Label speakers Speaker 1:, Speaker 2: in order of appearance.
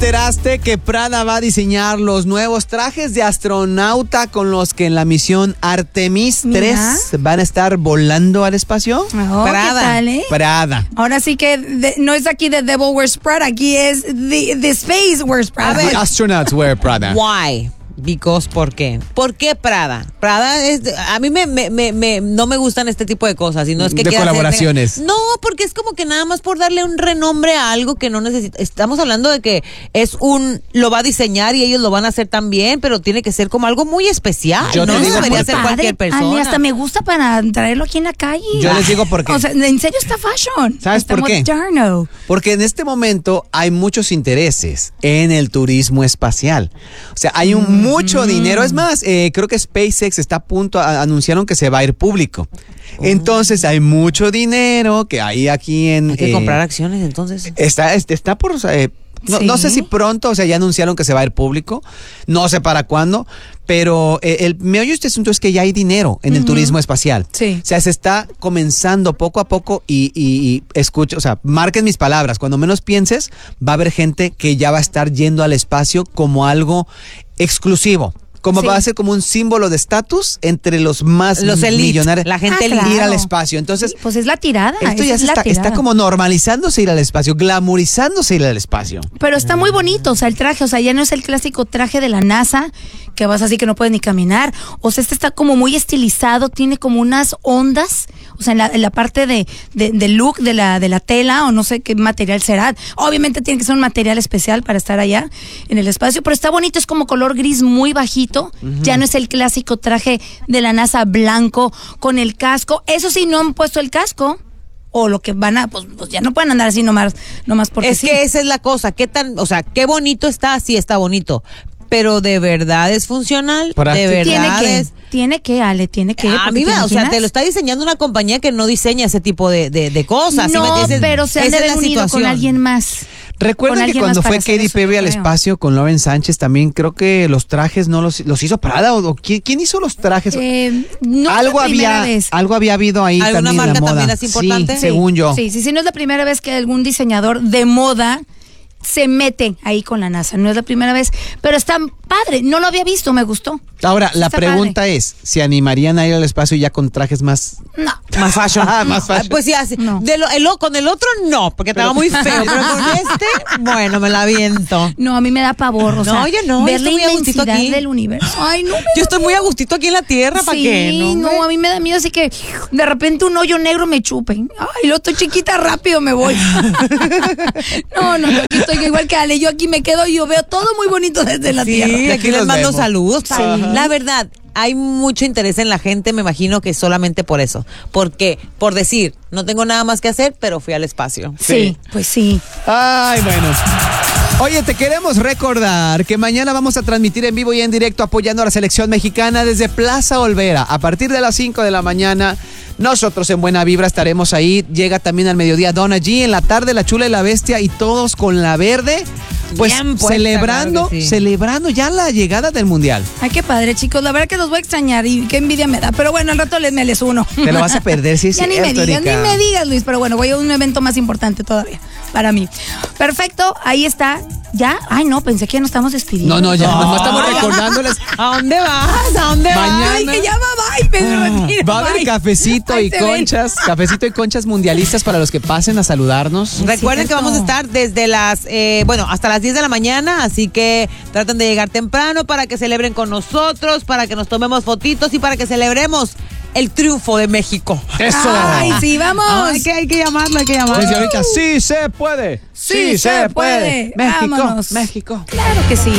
Speaker 1: enteraste que Prada va a diseñar los nuevos trajes de astronauta con los que en la misión Artemis 3 van a estar volando al espacio?
Speaker 2: Oh,
Speaker 3: Prada.
Speaker 2: ¿qué tal,
Speaker 1: Prada.
Speaker 2: Ahora sí que no es aquí The Devil Wears Prada, aquí es The Space Wears Prada.
Speaker 1: The astronauts wear Prada.
Speaker 3: Why? Because, ¿por qué? ¿Por qué Prada? Prada es... A mí no me gustan este tipo de cosas. Sino es que
Speaker 1: de colaboraciones.
Speaker 3: No, porque es como que nada más por darle un renombre a algo que no necesita. Estamos hablando de que lo va a diseñar y ellos lo van a hacer también, pero tiene que ser como algo muy especial.
Speaker 1: Yo
Speaker 3: no
Speaker 1: te digo
Speaker 3: debería
Speaker 1: por
Speaker 3: ser
Speaker 1: qué.
Speaker 3: cualquier persona.
Speaker 2: Ale, hasta me gusta para traerlo aquí en la calle.
Speaker 1: Yo les digo por qué.
Speaker 2: O sea, en serio está fashion.
Speaker 1: ¿Sabes
Speaker 2: está
Speaker 1: por qué?
Speaker 2: Moderno.
Speaker 1: Porque en este momento hay muchos intereses en el turismo espacial. O sea, hay mucho dinero. Es más, creo que SpaceX está a punto, anunciaron que se va a ir público. Entonces hay mucho dinero que hay aquí en...
Speaker 3: Hay que comprar acciones, entonces.
Speaker 1: Está por... No sé si pronto, o sea, ya anunciaron que se va a ir público, no sé para cuándo, pero el meollo de este asunto es que ya hay dinero en el turismo espacial.
Speaker 2: Sí.
Speaker 1: O sea, se está comenzando poco a poco y escucha, o sea, marquen mis palabras, cuando menos pienses, va a haber gente que ya va a estar yendo al espacio como algo exclusivo. Como va a ser como un símbolo de estatus entre los más millonarios.
Speaker 3: La gente
Speaker 2: claro.
Speaker 1: Ir al espacio. Entonces,
Speaker 2: pues es la tirada.
Speaker 1: esto ya está como normalizándose ir al espacio, glamorizándose ir al espacio.
Speaker 2: Pero está muy bonito, o sea, el traje, o sea, ya no es el clásico traje de la NASA, que vas así que no puedes ni caminar. O sea, este está como muy estilizado, tiene como unas ondas, o sea, en la parte de look de la tela, o no sé qué material será. Obviamente tiene que ser un material especial para estar allá en el espacio, pero está bonito, es como color gris muy bajito. Ya no es el clásico traje de la NASA blanco con el casco. Eso sí, no han puesto el casco. O lo que van a, pues ya no pueden andar así nomás porque
Speaker 3: es que esa es la cosa. Qué bonito está, sí está bonito. Pero de verdad es funcional. De verdad
Speaker 2: tiene que.
Speaker 3: A mí o sea, te lo está diseñando una compañía que no diseña ese tipo de cosas.
Speaker 2: No, pero se han de haber unido con alguien más.
Speaker 1: Recuerden que cuando fue Katy Perry al espacio con Lauren Sánchez, también creo que los trajes no los hizo Prada. ¿O quién hizo los trajes?
Speaker 2: No
Speaker 1: algo había habido ahí también.
Speaker 3: ¿Alguna marca
Speaker 1: la moda.
Speaker 3: también es importante?
Speaker 1: Sí, según yo.
Speaker 2: Sí, no es la primera vez que algún diseñador de moda se mete ahí con la NASA, no es la primera vez, pero está padre, no lo había visto, me gustó.
Speaker 1: Ahora, la pregunta es, ¿se animarían a ir al espacio ya con trajes más...
Speaker 2: No.
Speaker 3: Más fashion.
Speaker 1: Más fashion.
Speaker 3: Pues sí, así.
Speaker 2: No.
Speaker 3: Con el otro no, porque estaba muy feo, pero con bueno, me la aviento.
Speaker 2: No, a mí me da pavor, o sea,
Speaker 3: yo no,
Speaker 2: ver la
Speaker 3: estoy muy a gustito
Speaker 2: inmensidad
Speaker 3: aquí
Speaker 2: del universo. Ay, no.
Speaker 3: Yo estoy muy a gustito aquí en la Tierra, ¿para qué?
Speaker 2: No, a mí me da miedo, así que de repente un hoyo negro me chupe. Ay, lo estoy chiquita, rápido me voy. No, yo aquí estoy igual que Ale, yo aquí me quedo y yo veo todo muy bonito desde la Tierra.
Speaker 3: Sí, aquí les mando saludos.
Speaker 2: Sí.
Speaker 3: La verdad, hay mucho interés en la gente, me imagino que solamente por eso. Porque, por decir, no tengo nada más que hacer, pero fui al espacio.
Speaker 2: Sí, pues sí.
Speaker 1: Ay, bueno. Oye, te queremos recordar que mañana vamos a transmitir en vivo y en directo apoyando a la selección mexicana desde Plaza Olvera. A partir de las 5 de la mañana, nosotros en Buena Vibra estaremos ahí. Llega también al mediodía Donna G, en la tarde La Chula y la Bestia y todos con la verde. Pues celebrando ya la llegada del Mundial.
Speaker 2: Ay, qué padre, chicos. La verdad que los voy a extrañar y qué envidia me da. Pero bueno, al rato me les uno.
Speaker 1: Te lo vas a perder, sí,
Speaker 2: ya ni me digas, Luis. Pero bueno, voy a un evento más importante todavía para mí. Perfecto, ahí está. ¿Ya? Ay, no, pensé que ya nos estamos despidiendo.
Speaker 1: No, estamos recordándoles.
Speaker 3: ¿A dónde vas?
Speaker 1: Mañana.
Speaker 2: Ay, que ya
Speaker 1: va a haber cafecito y conchas mundialistas para los que pasen a saludarnos.
Speaker 3: Recuerden que vamos a estar desde hasta las 10 de la mañana, así que traten de llegar temprano para que celebren con nosotros, para que nos tomemos fotitos y para que celebremos el triunfo de México.
Speaker 1: ¡Eso!
Speaker 2: ¡Ay, sí, vamos!
Speaker 3: Hay que llamarlo.
Speaker 1: Desde ahorita, sí se puede.
Speaker 2: Sí se puede.
Speaker 1: México,
Speaker 2: Vámonos.
Speaker 1: México.
Speaker 2: Claro que sí.